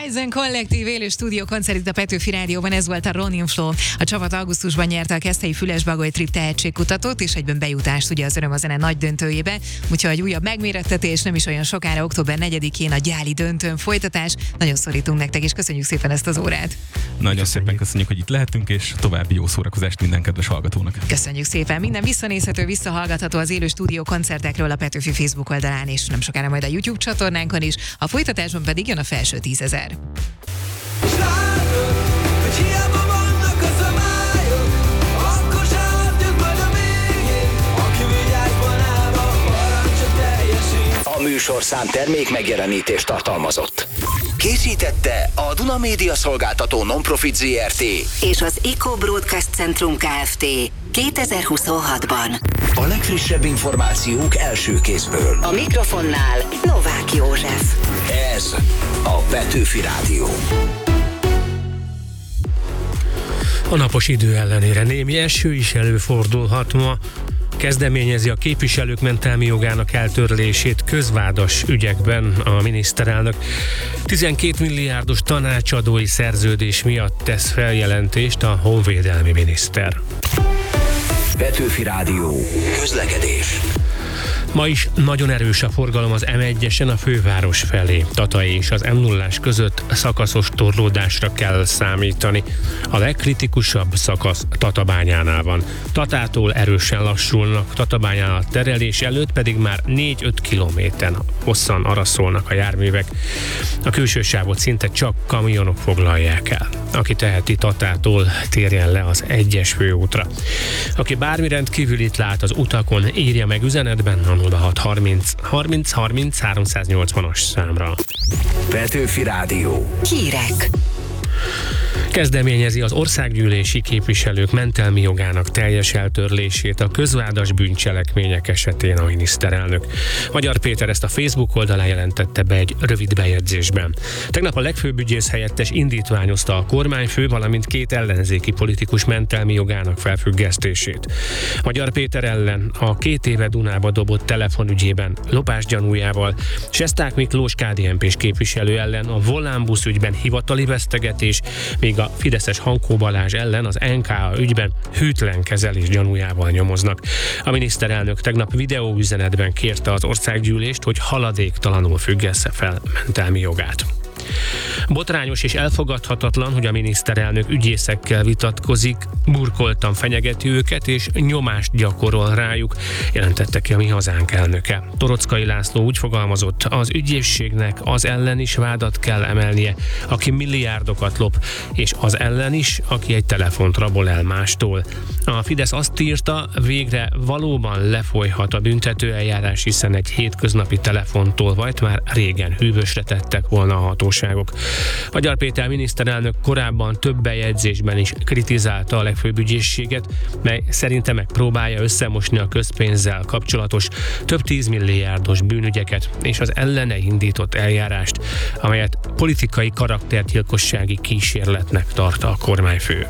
Ryzen Kollektív élő stúdió koncert itt a Petőfi Rádióban, ez volt a Ronin Flow. A csapat augusztusban nyerte a Keszthelyi Füles-Bagoly Trip tehetségkutatót, és egyben bejutást ugye az Öröm a Zene nagy döntőjébe, úgyhogy újabb megmérettetés, nem is olyan sokára, október 4-én a gyáli döntőn folytatás. Nagyon szorítunk nektek, és köszönjük szépen ezt az órát. Nagyon szépen köszönjük, hogy itt lehetünk, és további jó szórakozást minden kedves hallgatónak. Köszönjük szépen. Minden visszanézhető, visszahallgatható az élő stúdió koncertekről a Petőfi Facebook oldalán, és nem sokára majd a YouTube csatornánkon is. A folytatásban pedig jön a felső 10 000. A műsorszám termék megjelenítést tartalmazott. Készítette a Duna Média Szolgáltató Non-Profit Zrt. és az Eco Broadcast Centrum Kft. 2026-ban. A legfrissebb információk első kézből. A mikrofonnál Novák József. Ez a Petőfi Rádió. A napos idő ellenére némi eső is előfordulhat ma. Kezdeményezi a képviselők mentelmi jogának eltörlését közvádas ügyekben a miniszterelnök. 12 milliárdos tanácsadói szerződés miatt tesz feljelentést a honvédelmi miniszter. Petőfi Rádió. Közlekedés. Ma is nagyon erős a forgalom az M1-esen a főváros felé. Tatai és az M0-ás között szakaszos torlódásra kell számítani. A legkritikusabb szakasz Tatabányánál van. Tatától erősen lassulnak, Tatabányán a terelés előtt pedig már 4-5 kilométeren hosszan araszolnak a járművek. A külső sávot szinte csak kamionok foglalják el. Aki teheti, Tatától térjen le az 1-es főútra. Aki bármi rendkívülit lát az utakon, írja meg üzenetben a 0630 30 30 380-as számra. Petőfi Rádió. Hírek. Kezdeményezi az országgyűlési képviselők mentelmi jogának teljes eltörlését a közvádas bűncselekmények esetén a miniszterelnök. Magyar Péter ezt a Facebook oldalán jelentette be egy rövid bejegyzésben. Tegnap a legfőbb ügyész helyettes indítványozta a kormányfő, valamint 2 ellenzéki politikus mentelmi jogának felfüggesztését. Magyar Péter ellen a 2 éve Dunába dobott telefonügyében lopás gyanújával, Sesták Miklós KDNP-s képviselő ellen a Volánbusz ügyben hivatali vesztegetés, míg a fideszes Hankó Balázs ellen az NKA ügyben hűtlen kezelés gyanújával nyomoznak. A miniszterelnök tegnap videóüzenetben kérte az országgyűlést, hogy haladéktalanul függesse fel mentelmi jogát. Botrányos és elfogadhatatlan, hogy a miniszterelnök ügyészekkel vitatkozik, burkoltan fenyegeti őket és nyomást gyakorol rájuk, jelentette ki a Mi Hazánk elnöke. Torockai László úgy fogalmazott, az ügyészségnek az ellen is vádat kell emelnie, aki milliárdokat lop, és az ellen is, aki egy telefont rabol el mástól. A Fidesz azt írta, végre valóban lefolyhat a büntetőeljárás, hiszen egy hétköznapi telefontolvajt már régen hűvösre tettek volna a hatóságok. Magyar Péter miniszterelnök korábban több bejegyzésben is kritizálta a legfőbb ügyészséget, mely szerinte megpróbálja összemosni a közpénzzel kapcsolatos több 10 milliárdos bűnügyeket és az ellene indított eljárást, amelyet politikai karaktergyilkossági kísérletnek tart a kormányfő.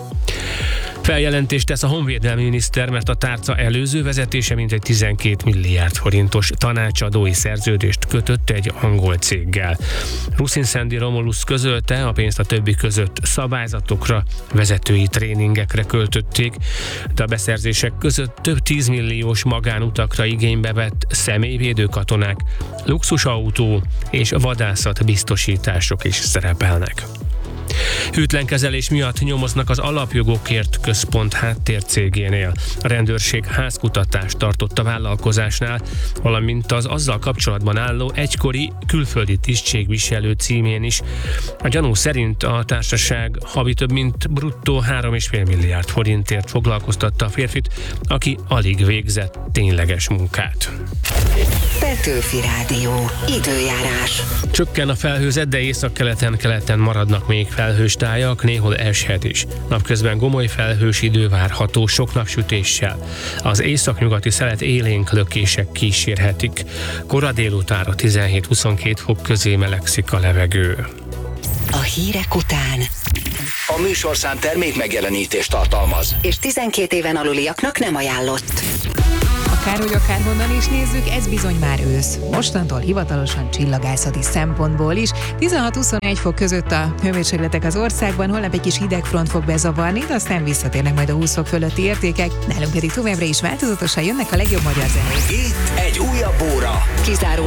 Feljelentést tesz a honvédelmi miniszter, mert a tárca előző vezetése mintegy 12 milliárd forintos tanácsadói szerződést kötött egy angol céggel. Ruszin Szendi Romulus közölte, a pénzt a többi között szabályzatokra, vezetői tréningekre költötték, de a beszerzések között több 10 milliós magánutakra igénybe vett személyvédő katonák, luxusautó és vadászat biztosítások is szerepelnek. Hűtlen kezelés miatt nyomoznak az Alapjogokért Központ háttércégénél. A rendőrség házkutatást tartott a vállalkozásnál, valamint az azzal kapcsolatban álló egykori külföldi tisztségviselő címén is. A gyanú szerint a társaság havi több mint bruttó 3,5 milliárd forintért foglalkoztatta a férfit, aki alig végzett tényleges munkát. Petőfi Rádió. Időjárás. Csökken a felhőzet, de északkeleten maradnak még felhős tájak, néhol eshet is. Napközben gomoly felhős idő várható sok napsütéssel. Az északnyugati szelet élénk lökések kísérhetik. Kora délutánra 17-22 fok közé melegszik a levegő. A hírek után A műsorszám termék megjelenítést tartalmaz. és 12 éven aluliaknak nem ajánlott. Akárhonnan is nézzük, ez bizony már ősz. Mostantól hivatalosan csillagászati szempontból is. 16-21 fok között a hőmérsékletek az országban, holnap egy kis hidegfront fog bezavarni, de aztán visszatérnek majd a 20 fok fölötti értékek. Nálunk pedig továbbra is változatosan jönnek a legjobb magyar zenék. Itt egy újabb óra. Kizárólag